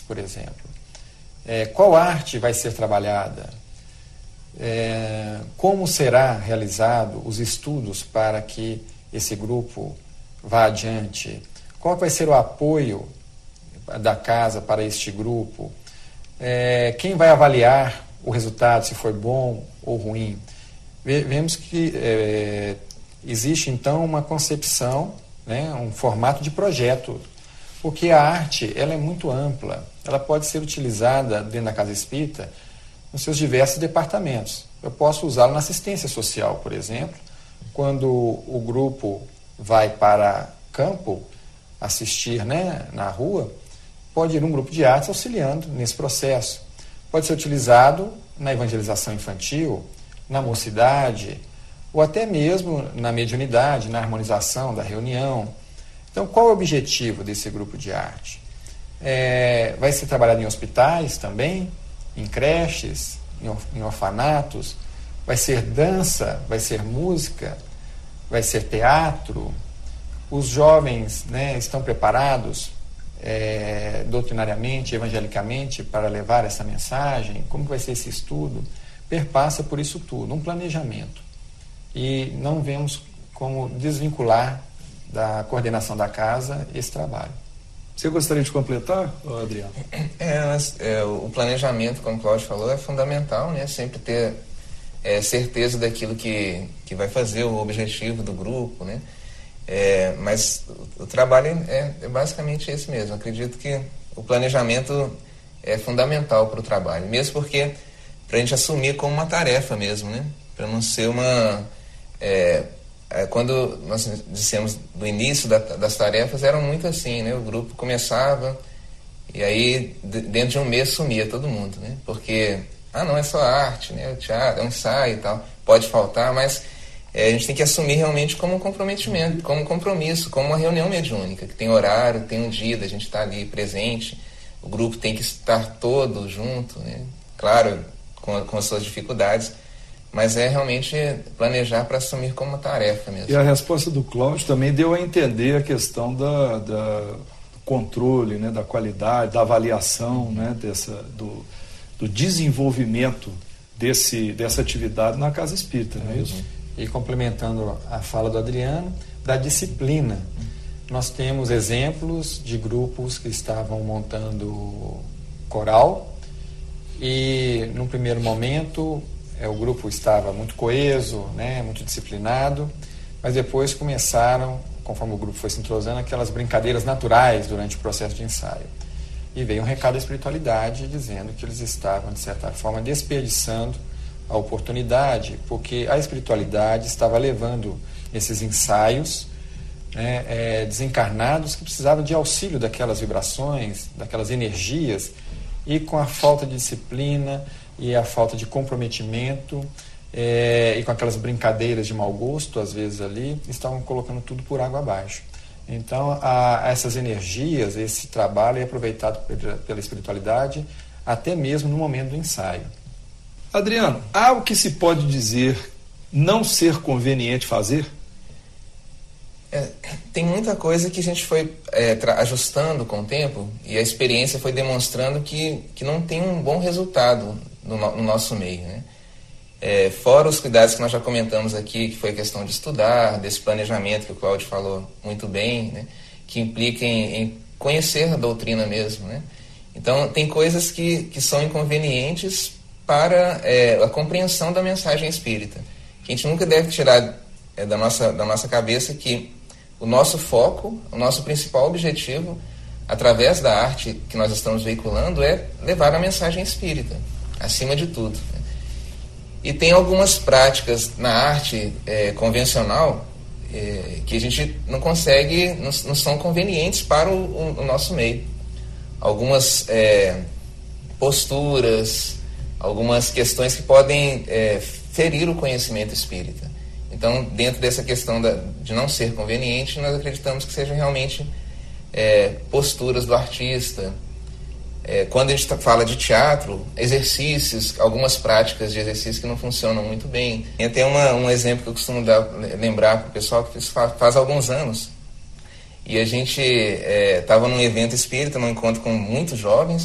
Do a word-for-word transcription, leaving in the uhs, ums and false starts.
por exemplo. É, qual arte vai ser trabalhada? É, como será realizado os estudos para que esse grupo vá adiante? Qual vai ser o apoio da casa para este grupo? É, quem vai avaliar o resultado, se foi bom ou ruim? Vemos que é, existe então uma concepção, né, um formato de projeto, porque a arte ela é muito ampla, ela pode ser utilizada dentro da casa espírita nos seus diversos departamentos. Eu posso usá-lo na assistência social, por exemplo, quando o grupo vai para campo assistir, né, na rua, pode ir um grupo de artes auxiliando nesse processo. Pode ser utilizado na evangelização infantil, na mocidade, ou até mesmo na mediunidade, na harmonização da reunião. Então, qual é o objetivo desse grupo de arte? É, vai ser trabalhado em hospitais também, em creches, em, em orfanatos, vai ser dança, vai ser música, vai ser teatro. Os jovens, né, estão preparados é, doutrinariamente, evangelicamente, para levar essa mensagem? Como vai ser esse estudo? Perpassa por isso tudo, um planejamento. E não vemos como desvincular da coordenação da casa esse trabalho. Você gostaria de completar, Adriano? É, é, o planejamento, como o Cláudio falou, é fundamental, né? Sempre ter é, certeza daquilo que, que vai fazer, o objetivo do grupo, né? É, mas o, o trabalho é, é basicamente esse mesmo. Acredito que o planejamento é fundamental para o trabalho, mesmo porque para a gente assumir como uma tarefa mesmo, né? Para não ser uma... É, é, quando nós dissemos do início da, das tarefas, eram muito assim, né? O grupo começava e aí de, dentro de um mês sumia todo mundo, né? Porque, ah, não, é só arte, né? O teatro, é um ensaio e tal, pode faltar, mas é, a gente tem que assumir realmente como um comprometimento, como um compromisso, como uma reunião mediúnica, que tem horário, tem um dia da gente estar ali presente, o grupo tem que estar todo junto, né? Claro, com, com as suas dificuldades, mas é realmente planejar para assumir como uma tarefa mesmo. E a resposta do Cláudio também deu a entender a questão da, da do controle, né, da qualidade, da avaliação, né, dessa, do, do desenvolvimento desse, dessa atividade na casa espírita, não é isso? E complementando a fala do Adriano, da disciplina. Nós temos exemplos de grupos que estavam montando coral e, num primeiro momento, é, o grupo estava muito coeso, né, muito disciplinado, mas depois começaram, conforme o grupo foi se entrosando, aquelas brincadeiras naturais durante o processo de ensaio. E veio um recado da espiritualidade dizendo que eles estavam, de certa forma, desperdiçando a oportunidade, porque a espiritualidade estava levando esses ensaios, né, é, desencarnados que precisavam de auxílio daquelas vibrações, daquelas energias, e com a falta de disciplina e a falta de comprometimento, é, e com aquelas brincadeiras de mau gosto, às vezes ali, estavam colocando tudo por água abaixo. Então, a, essas energias, esse trabalho é aproveitado pela, pela espiritualidade, até mesmo no momento do ensaio. Adriano, há o que se pode dizer não ser conveniente fazer? É, tem muita coisa que a gente foi é, ajustando com o tempo e a experiência foi demonstrando que, que não tem um bom resultado no, no nosso meio, né? É, fora os cuidados que nós já comentamos aqui, que foi a questão de estudar, desse planejamento que o Cláudio falou muito bem, né? Que implica em, em conhecer a doutrina mesmo, né? Então, tem coisas que, que são inconvenientes para é, a compreensão da mensagem espírita, que a gente nunca deve tirar é, da, nossa, da nossa cabeça que o nosso foco, o nosso principal objetivo, através da arte que nós estamos veiculando, é levar a mensagem espírita, acima de tudo. E tem algumas práticas na arte é, convencional é, que a gente não consegue, não, não são convenientes para o, o, o nosso meio. Algumas é, posturas, algumas questões que podem é, ferir o conhecimento espírita. Então, dentro dessa questão da, de não ser conveniente, nós acreditamos que sejam realmente é, posturas do artista. É, quando a gente fala de teatro, exercícios, algumas práticas de exercícios que não funcionam muito bem. Tem uma, um exemplo que eu costumo dar, lembrar para o pessoal, que isso faz, faz alguns anos. E a gente estava é, num evento espírita, num encontro com muitos jovens,